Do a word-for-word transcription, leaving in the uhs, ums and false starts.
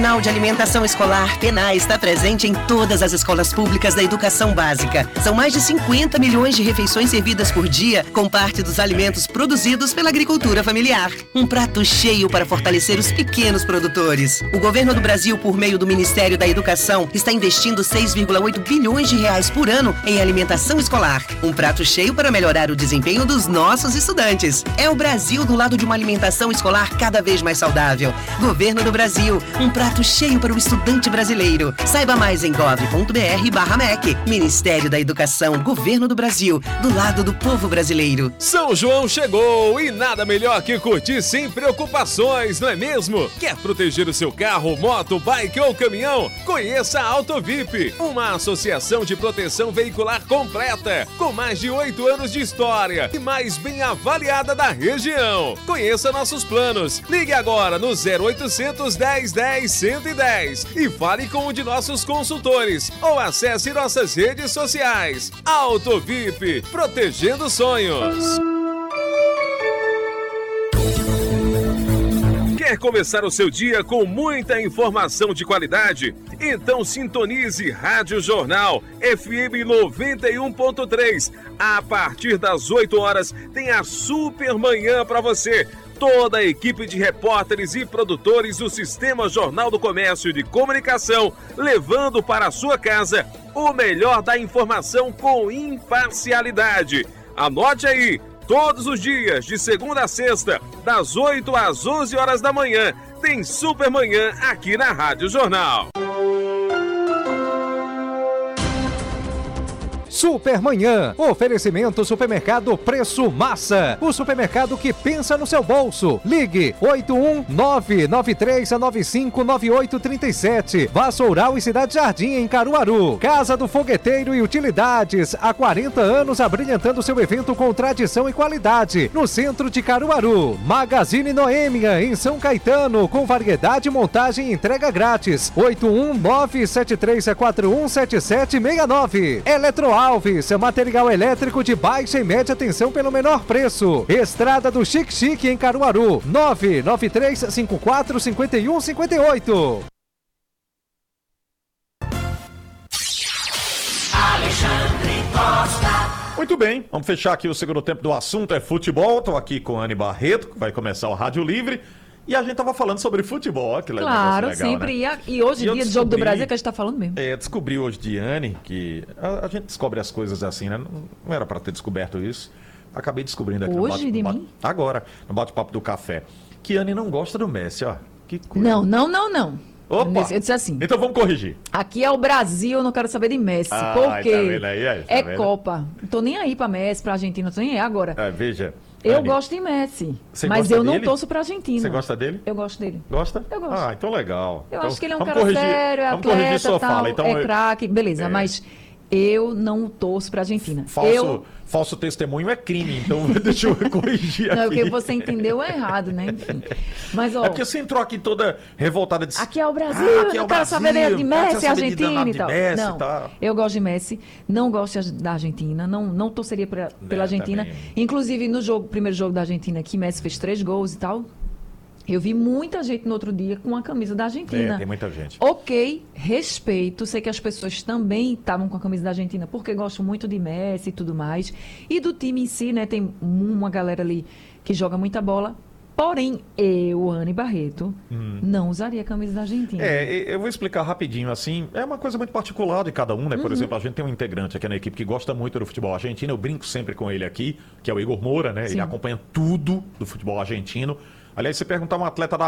Nacional de Alimentação Escolar, PENAE, está presente em todas as escolas públicas da educação básica. São mais de cinquenta milhões de refeições servidas por dia, com parte dos alimentos produzidos pela agricultura familiar. Um prato cheio para fortalecer os pequenos produtores. O governo do Brasil, por meio do Ministério da Educação, está investindo seis vírgula oito bilhões de reais por ano em alimentação escolar. Um prato cheio para melhorar o desempenho dos nossos estudantes. É o Brasil do lado de uma alimentação escolar cada vez mais saudável. Governo do Brasil, um prato cheio para o estudante brasileiro. Saiba mais em gov ponto br barra M E C. Ministério da Educação, Governo do Brasil, do lado do povo brasileiro. São João chegou e nada melhor que curtir sem preocupações, não é mesmo? Quer proteger o seu carro, moto, bike ou caminhão? Conheça a Autovip, uma associação de proteção veicular completa, com mais de oito anos de história e mais bem avaliada da região. Conheça nossos planos. Ligue agora no zero oitocentos, dez, dez, cento e dez e fale com um de nossos consultores ou acesse nossas redes sociais. Autovip, protegendo sonhos. Quer começar o seu dia com muita informação de qualidade? Então sintonize Rádio Jornal F M noventa e um ponto três. A partir das oito horas tem a Super Manhã para você. Toda a equipe de repórteres e produtores do Sistema Jornal do Comércio de Comunicação, levando para a sua casa o melhor da informação com imparcialidade. Anote aí, todos os dias, de segunda a sexta, das oito às onze horas da manhã, tem Super Manhã aqui na Rádio Jornal. Supermanhã, oferecimento Supermercado Preço Massa, o supermercado que pensa no seu bolso. Ligue oito um nove nove três nove cinco nove oito três sete, Vassoural e Cidade Jardim em Caruaru. Casa do Fogueteiro e Utilidades, há quarenta anos abrilhantando seu evento com tradição e qualidade, no centro de Caruaru. Magazine Noêmia em São Caetano, com variedade, montagem e entrega grátis. oito um nove sete três quatro um sete sete seis nove. Eletroal Alves, material elétrico de baixa e média tensão pelo menor preço. Estrada do Chique Chique em Caruaru, nove nove três cinco quatro cinco um cinco oito. Alexandre Costa. Muito bem, vamos fechar aqui o segundo tempo do assunto é futebol. Estou aqui com a Anne Barreto, que vai começar o Rádio Livre. E a gente tava falando sobre futebol, ó, que legal. Claro, legal, sempre. Né? E, e hoje, e dia de Jogo do Brasil, que a gente tá falando mesmo. É, descobri hoje de Anne que a, a gente descobre as coisas assim, né? Não, não era para ter descoberto isso. Acabei descobrindo aqui hoje no bate, de bate, mim? Agora, no bate-papo do café, que Anne não gosta do Messi, ó. Que coisa. Não, não, não, não. Opa! Eu disse assim. Então vamos corrigir. Aqui é o Brasil, eu não quero saber de Messi. Ah, porque tá vendo aí, aí, tá é vendo? Copa. Não tô nem aí pra Messi, pra Argentina, não tô nem aí agora. É, veja. Eu Anne, gosto de Messi, você mas gosta eu não dele? torço pra Argentina. Você gosta dele? Eu gosto dele. Gosta? Eu gosto. Ah, então legal. Eu então, acho que ele é um vamos cara corrigir, sério, é vamos corrigir atleta, sua tal, fala. Então, é eu- craque, beleza, é. mas eu não torço pra Argentina. Falso, Eu... falso testemunho é crime, então deixa eu corrigir Não, aqui. porque você entendeu errado, né? Enfim. Mas, ó, É porque você entrou aqui toda revoltada de... aqui é o Brasil, Ah, aqui é eu o quero Brasil, saber de quero Messi, saber de Argentina danado e de tal. Messi e Não, tal. eu gosto de Messi, não gosto da Argentina, não, não torceria pra, pela É, Argentina. também. Inclusive, no jogo, primeiro jogo da Argentina, que Messi fez três gols e tal, eu vi muita gente no outro dia com a camisa da Argentina. É, tem muita gente. Ok, respeito. Sei que as pessoas também estavam com a camisa da Argentina porque gostam muito de Messi e tudo mais. E do time em si, né? Tem uma galera ali que joga muita bola. Porém, eu, Anne Barreto, Hum. não usaria a camisa da Argentina. É, eu vou explicar rapidinho, assim, é uma coisa muito particular de cada um, né? Por Uhum. exemplo, a gente tem um integrante aqui na equipe que gosta muito do futebol argentino, eu brinco sempre com ele aqui, que é o Igor Moura, né? Sim. Ele acompanha tudo do futebol argentino. Aliás, se perguntar um atleta da